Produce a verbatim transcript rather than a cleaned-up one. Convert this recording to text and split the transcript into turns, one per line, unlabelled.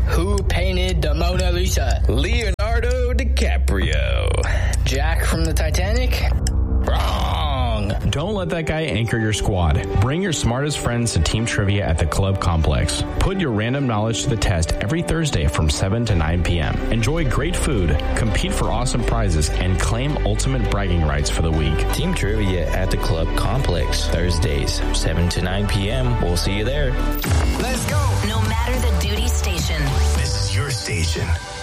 Who painted the Mona Lisa?
Leonardo DiCaprio.
Jack from the Titanic? Wrong.
Don't let that guy anchor your squad. Bring your smartest friends to Team Trivia at the Club Complex. Put your random knowledge to the test every Thursday from seven to nine p.m. Enjoy great food, compete for awesome prizes, and claim ultimate bragging rights for the week.
Team Trivia at the Club Complex, Thursdays, seven to nine p.m. We'll see you there.
Let's go.
No matter the duty station.
This is your station.